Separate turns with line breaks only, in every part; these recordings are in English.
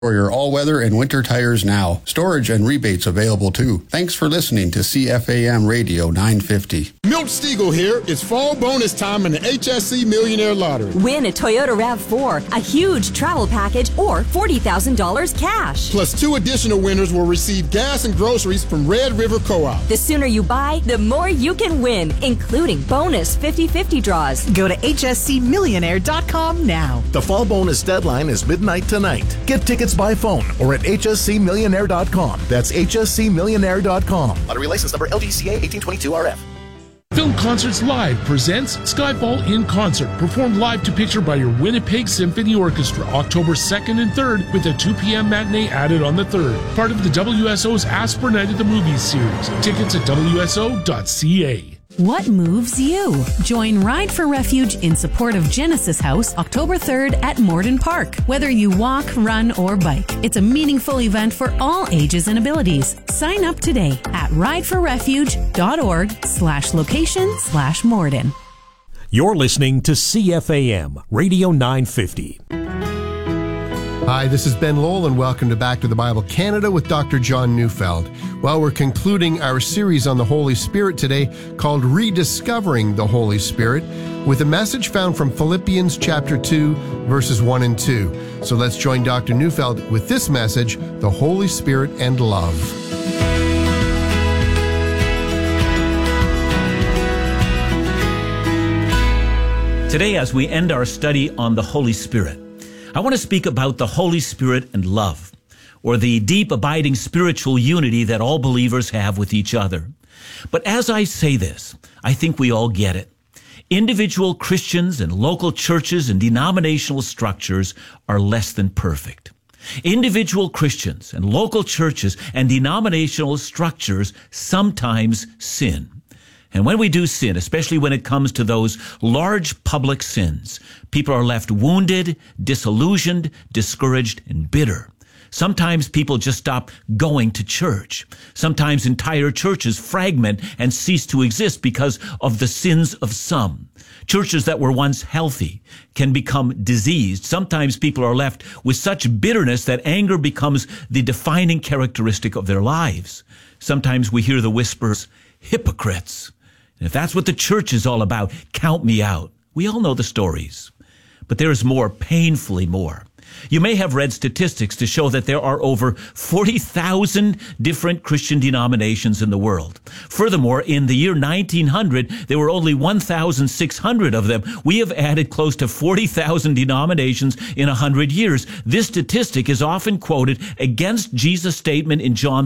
For your all-weather and winter tires now. Storage and rebates available too. Thanks for listening to CFAM Radio 950.
Milt Stegall here. It's fall bonus time in the HSC Millionaire Lottery.
Win a Toyota RAV4, a huge travel package, or $40,000 cash.
Plus 2 additional winners will receive gas and groceries from Red River Co-op.
The sooner you buy, the more you can win, including bonus 50-50 draws.
Go to hscmillionaire.com now.
The fall bonus deadline is midnight tonight. Get tickets by phone or at hscmillionaire.com. That's hscmillionaire.com.
Lottery license number LGCA 1822RF.
Film Concerts Live presents Skyfall in Concert, performed live to picture by your Winnipeg Symphony Orchestra, October 2nd and 3rd, with a 2 p.m. matinee added on the 3rd. Part of the WSO's Asper Night at the Movies series. Tickets at wso.ca.
What moves you? Join Ride for Refuge in support of Genesis House October 3rd at Morden Park. Whether you walk, run, or bike, it's a meaningful event for all ages and abilities. Sign up today at rideforrefuge.org/location/Morden.
You're listening to CFAM Radio 950.
Hi, this is Ben Lowell, and welcome to Back to the Bible Canada with Dr. John Neufeld. Well, we're concluding our series on the Holy Spirit today called Rediscovering the Holy Spirit with a message found from Philippians chapter 2, verses 1 and 2. So let's join Dr. Neufeld with this message, The Holy Spirit and Love.
Today, as we end our study on the Holy Spirit, I want to speak about the Holy Spirit and love, or the deep, abiding spiritual unity that all believers have with each other. But as I say this, I think we all get it. Individual Christians and local churches and denominational structures are less than perfect. Individual Christians and local churches and denominational structures sometimes sin. And when we do sin, especially when it comes to those large public sins, people are left wounded, disillusioned, discouraged, and bitter. Sometimes people just stop going to church. Sometimes entire churches fragment and cease to exist because of the sins of some. Churches that were once healthy can become diseased. Sometimes people are left with such bitterness that anger becomes the defining characteristic of their lives. Sometimes we hear the whispers, hypocrites. And if that's what the church is all about, count me out. We all know the stories. But there is more, painfully more. You may have read statistics to show that there are over 40,000 different Christian denominations in the world. Furthermore, in the year 1900, there were only 1,600 of them. We have added close to 40,000 denominations in 100 years. This statistic is often quoted against Jesus' statement in John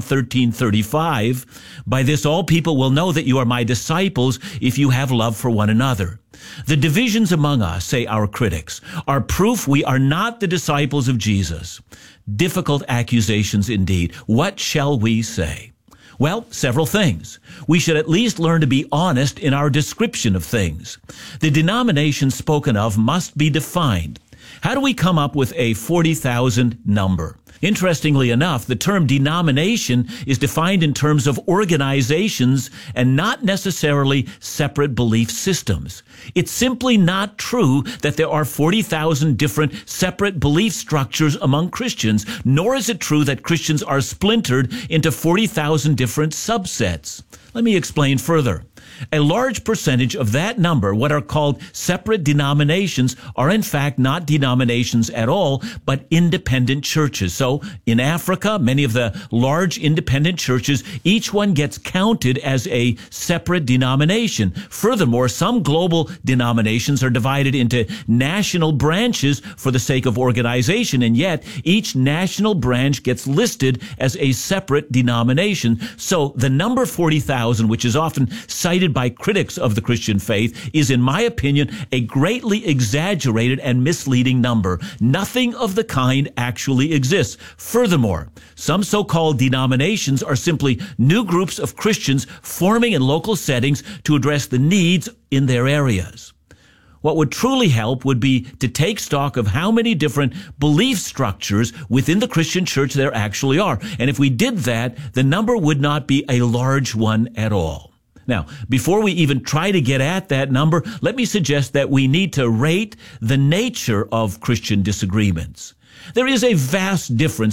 13:35. By this all people will know that you are my disciples if you have love for one another. The divisions among us, say our critics, are proof we are not the disciples of Jesus. Difficult accusations indeed. What shall we say? Well, several things. We should at least learn to be honest in our description of things. The denomination spoken of must be defined. How do we come up with a 40,000 number? Interestingly enough, the term denomination is defined in terms of organizations and not necessarily separate belief systems. It's simply not true that there are 40,000 different separate belief structures among Christians, nor is it true that Christians are splintered into 40,000 different subsets. Let me explain further. A large percentage of that number, what are called separate denominations, are in fact not denominations at all, but independent churches. So in Africa, many of the large independent churches, each one gets counted as a separate denomination. Furthermore, some global denominations are divided into national branches for the sake of organization, and yet each national branch gets listed as a separate denomination. So the number 40,000, which is often cited by critics of the Christian faith, is, in my opinion, a greatly exaggerated and misleading number. Nothing of the kind actually exists. Furthermore, some so-called denominations are simply new groups of Christians forming in local settings to address the needs in their areas. What would truly help would be to take stock of how many different belief structures within the Christian church there actually are. And if we did that, the number would not be a large one at all. Now, before we even try to get at that number, let me suggest that we need to rate the nature of Christian disagreements. There is a vast difference